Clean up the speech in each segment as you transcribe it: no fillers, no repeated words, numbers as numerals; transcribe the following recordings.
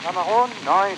Cameroon, 9.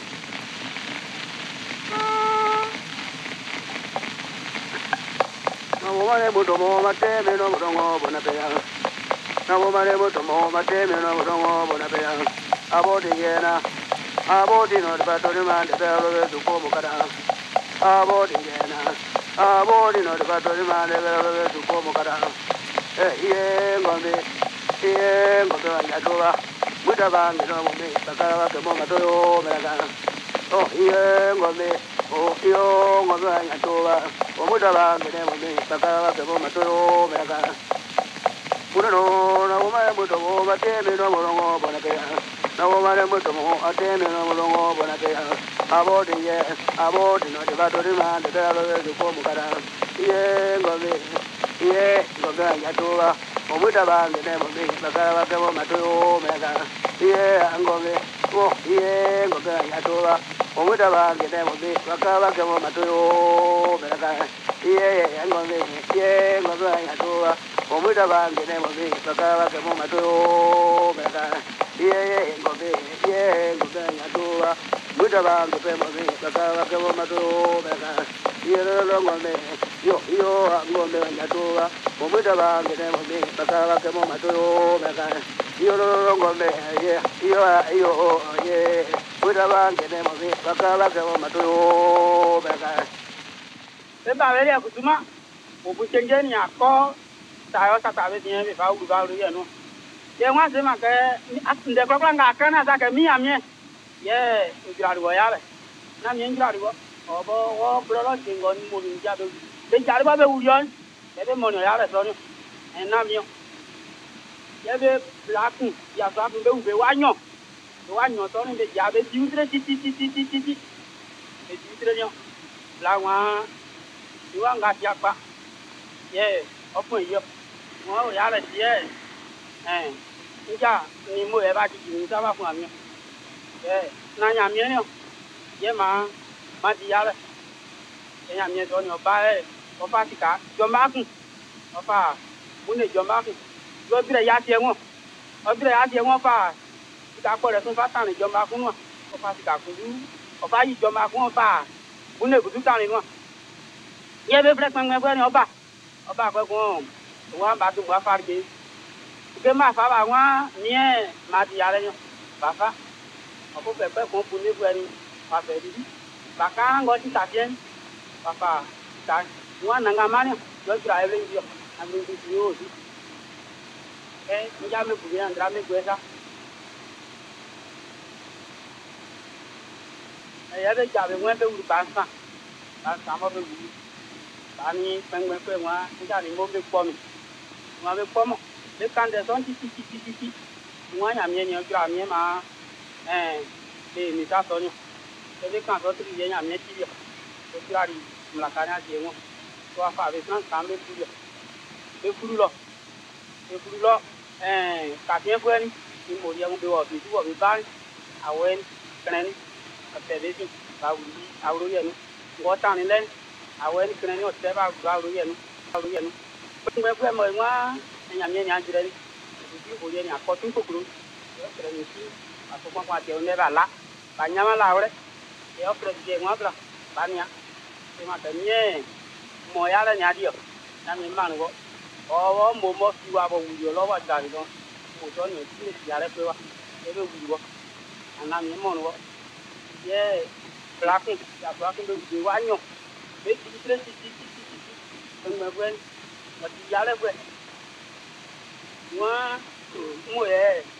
Nawomare mutomo mate meno mutongo bonapeya. Nawomare mutomo mate meno mutongo bonapeya. Abodi yena. Abodi no de batori man de belo de ko mukara. Abodi yena. Abodi no de batori man de belo de ko mukara. Ye ngombe. Ye ngombe ya dola. Mutaba ngino ngombe bakara ke mo matoyo meraga. Oh ye ngombe. Oh yo ngombe ya dola. Omutaba ngene ngombe bakara ke mo matoyo meraga. Uno na woma muto woma teme no morongo bonake na woma ne muto mo ateme no morongo bonake abodi no de batori man de dalo de ko mukara ye ngombe ya toba omuta bange ne mo me bakara ke mo matoyo mega ye ngombe ya toba omuta bange ne mo me bakara ke mo matoyo mega ye ngombe ya toba omuta bange ne mo me bakara ke mo matoyo mega ye ngombe ya toba muta bange pe mo me bakara ke mo matoyo mega ye lo ngombe yo ngombe ya toba omuta bange ne mo me bakara ke mo matoyo mega yo lo ngombe ye muta bange ne mo me bakara ke mo matoyo mega Eba vele ya kutuma obuchenjeni yako tayo satabe bien be ba uru ye no ye nwa se ma ke nde kwa nga kana za ke mi amie ye njira ro ya be na mi njira ro obo wo blolo jingo ni mo ni ja be jari ba be uri on be mo no ya re so ni na mi ye be black ya so be ube wa nyo to ni be ja be ti utre ti be ti utre nyo la wa iwa nga ti apa ye opun iyo wọ́n ò yára díẹ̀ níjà ni mo ẹ̀ bá ti jù ní sábà fún àmì n'anya mi ni yẹ má di yára ẹ̀yà mi sọ ni ọba ti ká jọba kùn ọba múlẹ̀ jọba kùn lọ́bìrẹ̀ yá tiẹ̀ wọ́n fà ìka pọ̀ rẹ̀ tún fà tàn ní jọba kùn wọn ọba ti ká kùn ọba yìí jọba kùn ọba múlẹ̀ kùtù tàn ní wọn yẹ bẹ fẹ́ pẹ́ńpẹ́ ni ọba àpẹkùn wọ́n bá tún wọ́n fà gé ke ma fa ba wa mie ma di yare nyo ba fa o pe pe ko pu ni bu ni fa fe di ba ka ngo ti ta bien ba fa ta wa na nga ma ni lo tra e le dio a mi di o di nja me bu ya ndra me bu esa ya be ja be wen be wu ba sa mo be wu ba ni pengwe pe wa nja ni mo be po mi wa be po mo le kan de son ti wọ́n yà mí ni ọjọ́ àmì máa lè ní sásọ ni le kan so ti yẹ yà mí ti yọ ọjọ́ àrí mlaka ni àjẹ wọn tó wá fà be san kan be furu lọ ka bien fue ni mo ya un be wo bi ba awen kren te be ju ba wuri awro ye ni wo ta ni len awen kren ni o te ba awro ye ni pé fue mo wa ẹ̀yà mi ni àjẹrẹ ni ìdí òye ni àkọ́tún kòkòrò ọ̀kẹ́rẹ́ ní sí àtọ́gbọ́n àti ẹ̀hún nẹ́bà lá bànyámá làwọ̀rẹ́ ẹ̀ ọ̀kẹ́rẹ́ ti ẹ̀hún abúlà bàníyà ẹ̀ máa tẹ̀mí ẹ̀ mọ̀ ya rẹ̀ ní adìyẹ yàmi mà nìkọ́ ọwọ́ mọ̀ fi wa bọ̀ wùyọ̀ lọ́wọ́ àgbà nìkan mọ̀ tọ́ ní ìdílé ti yàrá pé wa ẹ̀ bẹ̀ wùyọ̀ àná mi mọ̀ nìkọ́ yẹ blakun yàtọ̀ akun bẹ̀ wùyọ̀ wa yàn bẹ̀ ti ìdílé ti ẹ̀gbẹ̀gbẹ̀ ọ̀tí yàrá pẹ̀ wọ́n mú ẹ̀